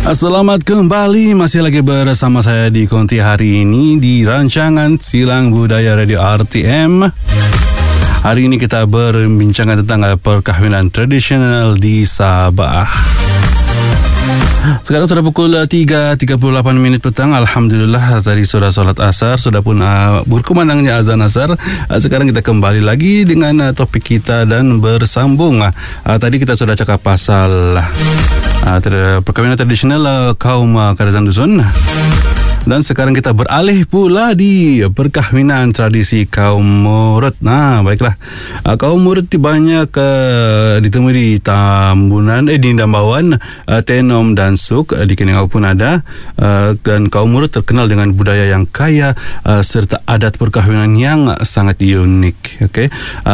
Selamat kembali, masih lagi bersama saya di Konti hari ini di rancangan Silang Budaya Radio RTM. Hari ini kita berbincang tentang perkahwinan tradisional di Sabah. Sekarang sudah pukul 3.38 petang. Alhamdulillah tadi sudah solat asar, sudah pun berkumandangnya azan asar. Sekarang kita kembali lagi dengan topik kita dan bersambung. Tadi kita sudah cakap pasal perkahwinan tradisional kaum Kadazan Dusun. Dan sekarang kita beralih pula di perkahwinan tradisi kaum Murut. Baiklah. Kaum Murut banyak ditemui di Tambunan, di Dambawan, Tenom dan Suk. Di Keningau pun ada. Dan kaum Murut terkenal dengan budaya yang kaya serta adat perkahwinan yang sangat unik. Okay.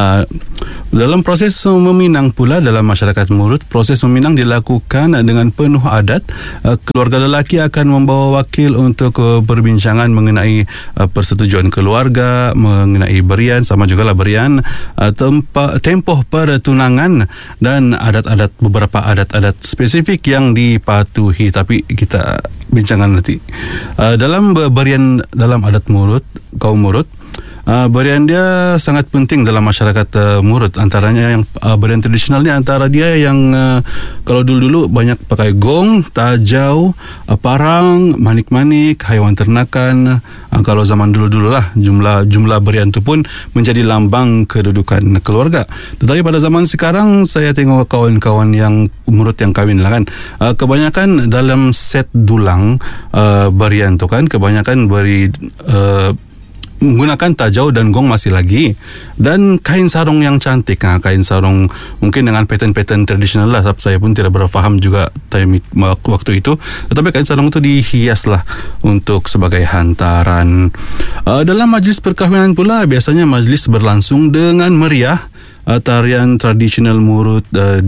Dalam proses meminang pula dalam masyarakat Murut, proses meminang dilakukan dengan penuh adat. Keluarga lelaki akan membawa wakil untuk perbincangan mengenai persetujuan keluarga, mengenai berian, sama juga lah berian, tempoh pertunangan dan beberapa adat-adat spesifik yang dipatuhi. Tapi kita bincangkan nanti. Dalam berian dalam adat Murut, kaum Murut, berian dia sangat penting dalam masyarakat Murut. Antaranya yang berian tradisional ni antara dia yang kalau dulu-dulu banyak pakai gong, tajau, parang, manik-manik, haiwan ternakan. Kalau zaman dulu-dulu lah jumlah berian tu pun menjadi lambang kedudukan keluarga. Tetapi pada zaman sekarang saya tengok kawan-kawan yang Murut yang kahwin lah kan, kebanyakan dalam set dulang berian tu kan, kebanyakan beri menggunakan tajau dan gong masih lagi, dan kain sarung yang cantik. Kain sarung mungkin dengan pattern-pattern tradisional lah. Saya pun tidak berfaham juga waktu itu, tetapi kain sarung itu dihias lah untuk sebagai hantaran. Dalam majlis perkahwinan pula biasanya majlis berlangsung dengan meriah. Tarian tradisional Murut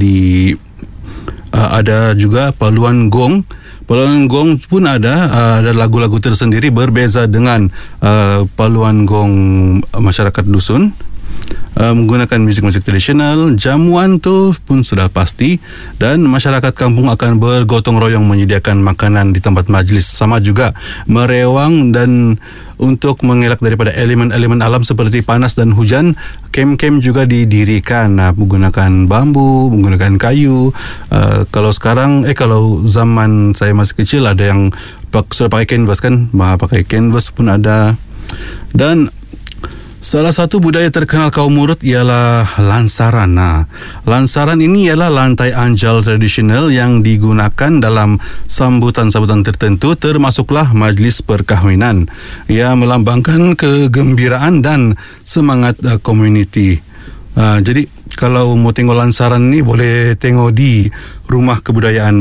ada juga paluan gong. Paluan gong pun ada lagu-lagu tersendiri berbeza dengan paluan gong masyarakat dusun. Menggunakan musik-musik tradisional. Jamuan tu pun sudah pasti, dan masyarakat kampung akan bergotong royong menyediakan makanan di tempat majlis, sama juga merewang. Dan untuk mengelak daripada elemen-elemen alam seperti panas dan hujan, kem-kem juga didirikan menggunakan bambu, menggunakan kayu. Kalau zaman saya masih kecil ada yang sudah pakai canvas kan, pakai canvas pun ada. Dan salah satu budaya terkenal kaum Murut ialah lansaran. Lansaran ini ialah lantai anjal tradisional yang digunakan dalam sambutan-sambutan tertentu, termasuklah majlis perkahwinan. Ia melambangkan kegembiraan dan semangat komuniti. Jadi kalau mau tengok lansaran ni, boleh tengok di rumah kebudayaan.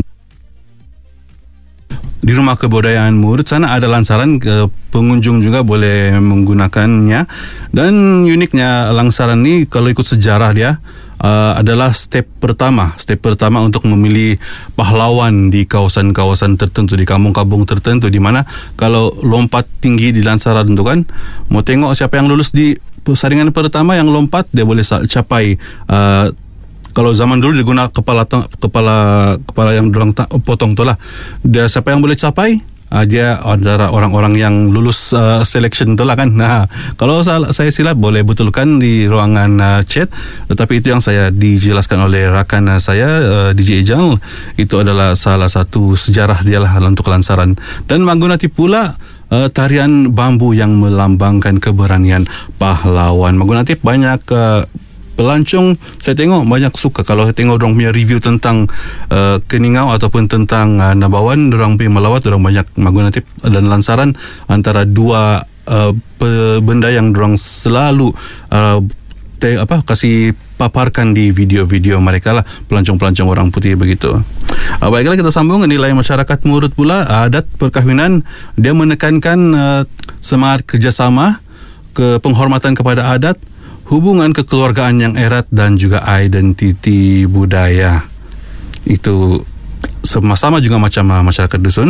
Di rumah kebudayaan Murut sana ada lansaran, pengunjung juga boleh menggunakannya. Dan uniknya lansaran ni, kalau ikut sejarah dia, adalah step pertama untuk memilih pahlawan di kawasan-kawasan tertentu, di kampung-kampung tertentu, di mana kalau lompat tinggi di lansaran tu kan, mau tengok siapa yang lulus di saringan pertama yang lompat, dia boleh capai kalau zaman dulu digunakan kepala yang dorang potong tu lah. Dia siapa yang boleh capai, dia antara orang-orang yang lulus selection tu lah kan. Kalau saya silap, boleh betulkan di ruangan chat. Tetapi itu yang saya dijelaskan oleh rakan saya, DJ Ejal. Itu adalah salah satu sejarah dia lah untuk lansaran. Dan menggunakan pula tarian bambu yang melambangkan keberanian pahlawan. Menggunakan banyak pelancong, saya tengok banyak suka kalau saya tengok orang punya review tentang Keningau ataupun tentang Nabawan, orang punya melawat, orang banyak menggunakan dan lansaran antara dua benda yang orang selalu kasih paparkan di video-video mereka lah, pelancong-pelancong orang putih begitu. Baiklah, kita sambung nilai masyarakat Murut pula. Adat perkahwinan dia menekankan semangat kerjasama, penghormatan kepada adat, hubungan kekeluargaan yang erat, dan juga identiti budaya. Itu sama-sama juga macam masyarakat dusun.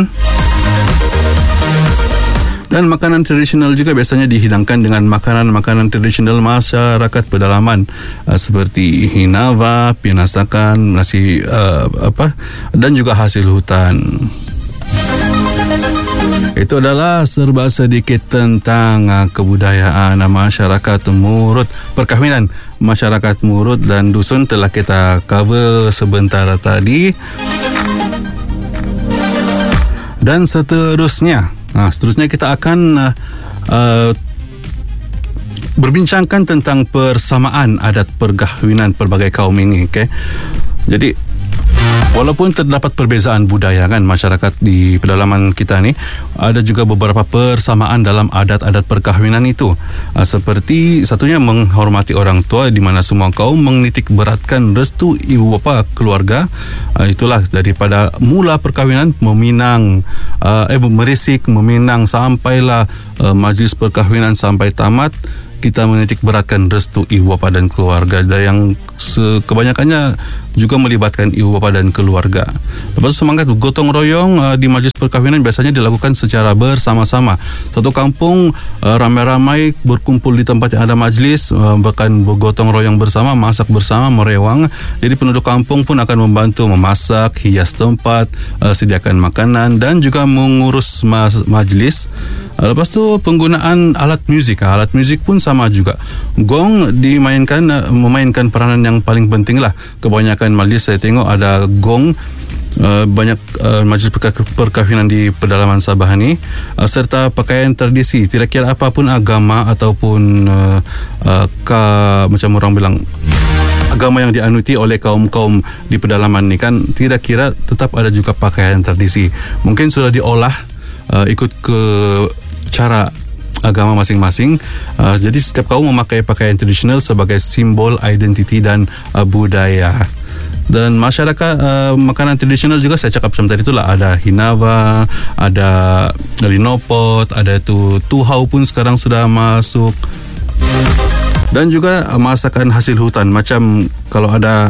Dan makanan tradisional juga biasanya dihidangkan dengan makanan-makanan tradisional masyarakat pedalaman, seperti hinava, pinasakan, nasi dan juga hasil hutan. Itu adalah serba sedikit tentang kebudayaan masyarakat Murut, perkahwinan masyarakat Murut dan dusun telah kita cover sebentar tadi. Dan seterusnya kita akan berbincangkan tentang persamaan adat perkahwinan pelbagai kaum ini. Okay? Jadi walaupun terdapat perbezaan budaya kan masyarakat di pedalaman kita ni, ada juga beberapa persamaan dalam adat-adat perkahwinan itu. Seperti satunya menghormati orang tua, di mana semua kaum menitik beratkan restu ibu bapa keluarga. Itulah daripada mula perkahwinan meminang sampailah majlis perkahwinan sampai tamat. Kita menitik beratkan restu ibu bapa dan keluarga, yang kebanyakannya juga melibatkan ibu bapa dan keluarga. Lepas itu semangat gotong royong di majlis perkahwinan biasanya dilakukan secara bersama-sama. Satu kampung ramai-ramai berkumpul di tempat yang ada majlis, bahkan bergotong royong bersama, masak bersama, merewang. Jadi penduduk kampung pun akan membantu memasak, hias tempat, sediakan makanan dan juga mengurus majlis. Lepas tu penggunaan alat muzik pun sama juga. Gong memainkan peranan yang paling penting lah. Kebanyakan majlis saya tengok ada gong. Banyak majlis perkahwinan di pedalaman Sabah ni, serta pakaian tradisi. Tidak kira apapun agama ataupun macam orang bilang agama yang dianuti oleh kaum-kaum di pedalaman ni kan, tidak kira tetap ada juga pakaian tradisi. Mungkin sudah diolah ikut ke cara agama masing-masing. Jadi setiap kaum memakai pakaian tradisional sebagai simbol identiti dan budaya. Dan masyarakat makanan tradisional juga saya cakap macam tadi itulah, ada hinava, ada linopot, ada tuhau pun sekarang sudah masuk. Dan juga masakan hasil hutan, macam kalau ada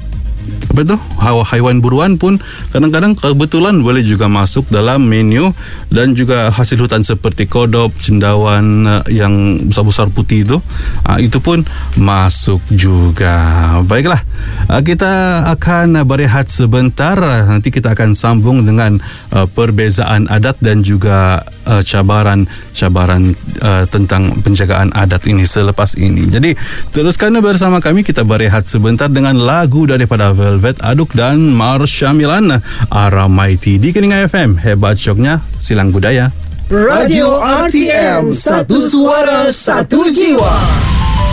haiwan buruan pun kadang-kadang kebetulan boleh juga masuk dalam menu. Dan juga hasil hutan seperti kodok, cendawan yang besar-besar putih itu pun masuk juga. Baiklah, kita akan berehat sebentar. Nanti kita akan sambung dengan perbezaan adat dan juga cabaran tentang penjagaan adat ini selepas ini. Jadi teruskan bersama kami, kita berehat sebentar dengan lagu daripada Velvet Aduk dan Marsha Milan, Aramaiti di Keninga FM. Hebat syoknya silang budaya. Radio RTM, satu suara, satu jiwa.